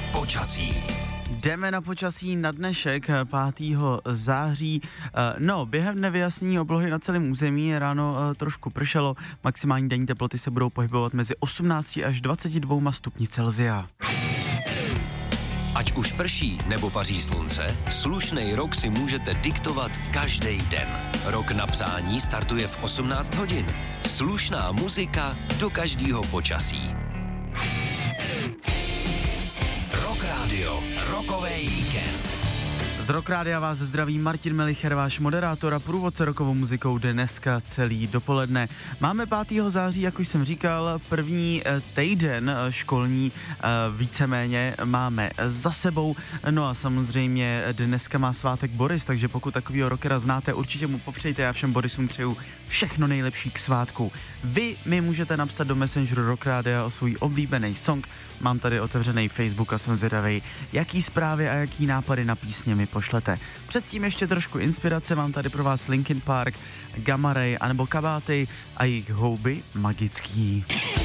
Počasí. Jdeme na počasí na dnešek 5. září. Během nevyjasnění oblohy na celém území ráno trošku pršelo. Maximální denní teploty se budou pohybovat mezi 18 až 22 stupni Celsia. Ať už prší nebo paří slunce, slušnej rok si můžete diktovat každý den. Rok na psání startuje v 18 hodin. Slušná muzika do každého počasí. Rock Radio, rokovej víkend. Z Rock Rádia vás zdraví Martin Melicher, váš moderátor a průvodce rokovou muzikou dneska celý dopoledne. Máme 5. září, jak už jsem říkal, první týden školní víceméně máme za sebou. No a samozřejmě dneska má svátek Boris, takže pokud takovýho rockera znáte, určitě mu popřejte. Já všem Borisům přeju všechno nejlepší k svátku. Vy mi můžete napsat do Messengeru Rock Rádia o svůj oblíbený song. Mám tady otevřený Facebook a jsem zvědavej, jaký zprávy a jaký nápady na písně mi pošlete. Předtím ještě trošku inspirace, mám tady pro vás Linkin Park, Gamma Ray anebo Kabáty a jejich Houby magický.